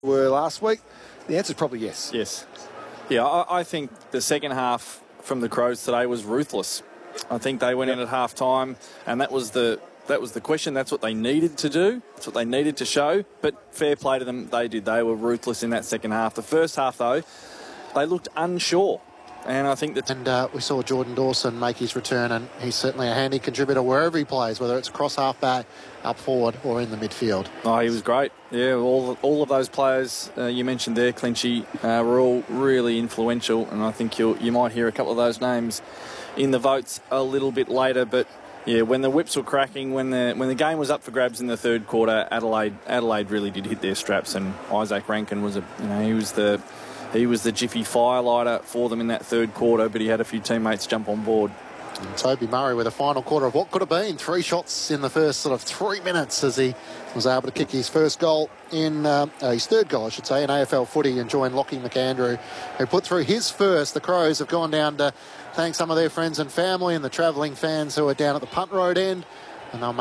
were last week? The answer is probably yes. Yes. Yeah, I think the second half from the Crows today was ruthless. I think they went in at half-time, and that was the question. That's what they needed to do. That's what they needed to show. But fair play to them, they did. They were ruthless in that second half. The first half, though, they looked unsure. And I think that... And we saw Jordan Dawson make his return, and he's certainly a handy contributor wherever he plays, whether it's across half-back, up forward, or in the midfield. Oh, he was great. Yeah, all of those players you mentioned there, Clinchy, were all really influential, and I think you might hear a couple of those names in the votes a little bit later. But yeah, when the whips were cracking, when the game was up for grabs in the third quarter, Adelaide really did hit their straps, and Isaac Rankin was he was the jiffy firelighter for them in that third quarter, but he had a few teammates jump on board. And Toby Murray with a final quarter of what could have been 3 shots in the first sort of 3 minutes as he was able to kick his first goal in his third goal, I should say, in AFL footy, and join Lockie McAndrew, who put through his first. The Crows have gone down to thank some of their friends and family and the travelling fans who are down at the Punt Road end, and they'll